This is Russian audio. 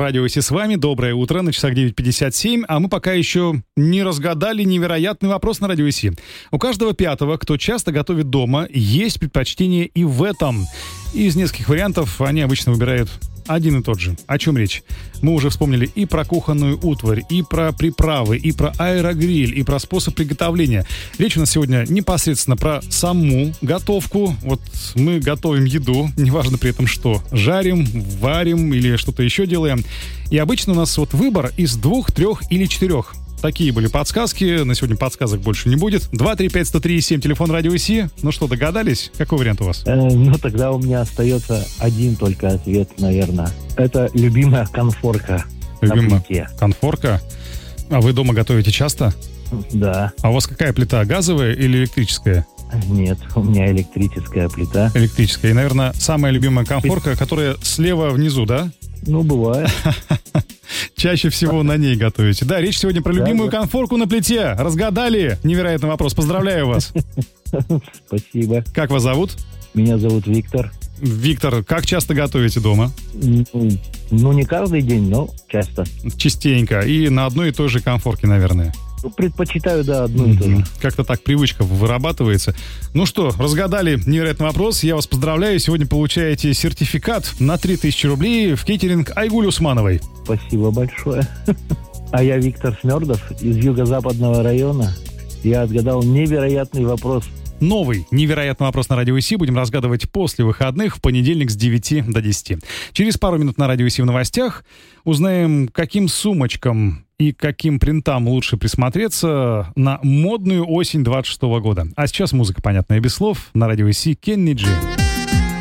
Радио Си с вами. Доброе утро. На часах 9:57. А мы пока еще не разгадали невероятный вопрос на Радио Си. У каждого пятого, кто часто готовит дома, есть предпочтение и в этом. Из нескольких вариантов они обычно выбирают один и тот же. О чем речь? Мы уже вспомнили и про кухонную утварь, и про приправы, и про аэрогриль, и про способ приготовления. Речь у нас сегодня непосредственно про саму готовку. Вот мы готовим еду, неважно при этом что. Жарим, варим или что-то еще делаем. И обычно у нас вот выбор из 2, 3 или 4. Такие были подсказки. На сегодня подсказок больше не будет. 235-103-7, телефон Радио Си. Ну что, догадались? Какой вариант у вас? Ну, тогда у меня остается один только ответ, наверное. Это любимая конфорка на плите. Конфорка? А вы дома готовите часто? Да. А у вас какая плита? Газовая или электрическая? Нет, у меня электрическая плита. Электрическая. И, наверное, самая любимая конфорка, которая слева внизу, да? Ну, бывает. Чаще всего на ней готовите. Да, речь сегодня про любимую конфорку на плите. Разгадали? Невероятный вопрос. Поздравляю вас. Спасибо. Как вас зовут? Меня зовут Виктор. Виктор, как часто готовите дома? Ну, не каждый день, но часто. Частенько. И на одной и той же конфорке, наверное. Ну, предпочитаю, да, одну и ту же. Как-то так привычка вырабатывается. Ну что, разгадали невероятный вопрос. Я вас поздравляю. Сегодня получаете сертификат на 3000 рублей в кейтеринг Айгуль Усмановой. Спасибо большое. А я Виктор Смердов из юго-западного района. Я отгадал невероятный вопрос. Новый невероятный вопрос на Радио Си будем разгадывать после выходных в понедельник с 9 до 10. Через пару минут на Радио Си в новостях узнаем, каким сумочкам и каким принтам лучше присмотреться на модную осень 26 года. А сейчас музыка, понятная без слов, на Радио Си Кенни Джи.